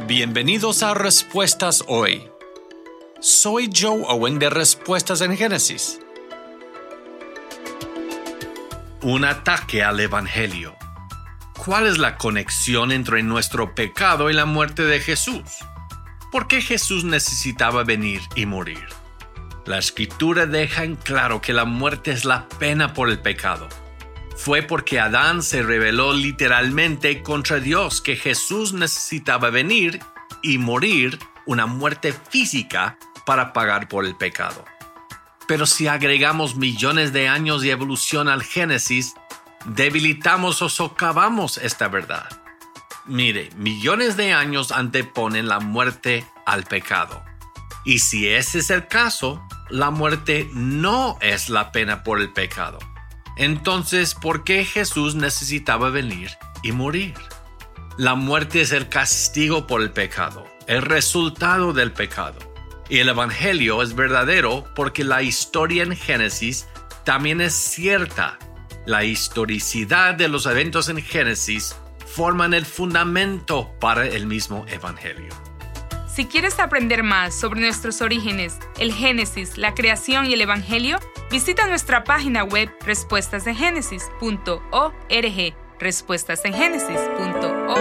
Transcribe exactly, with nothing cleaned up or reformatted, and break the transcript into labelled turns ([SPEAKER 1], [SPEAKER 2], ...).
[SPEAKER 1] Bienvenidos a Respuestas Hoy. Soy Joe Owen de Respuestas en Génesis. Un ataque al Evangelio. ¿Cuál es la conexión entre nuestro pecado y la muerte de Jesús? ¿Por qué Jesús necesitaba venir y morir? La Escritura deja en claro que la muerte es la pena por el pecado. Fue porque Adán se rebeló literalmente contra Dios que Jesús necesitaba venir y morir una muerte física para pagar por el pecado. Pero si agregamos millones de años de evolución al Génesis, debilitamos o socavamos esta verdad. Mire, millones de años anteponen la muerte al pecado. Y si ese es el caso, la muerte no es la pena por el pecado. Entonces, ¿por qué Jesús necesitaba venir y morir? La muerte es el castigo por el pecado, el resultado del pecado. Y el Evangelio es verdadero porque la historia en Génesis también es cierta. La historicidad de los eventos en Génesis forman el fundamento para el mismo Evangelio.
[SPEAKER 2] Si quieres aprender más sobre nuestros orígenes, el Génesis, la creación y el Evangelio, visita nuestra página web respuestas en génesis punto org, respuestas en génesis punto org.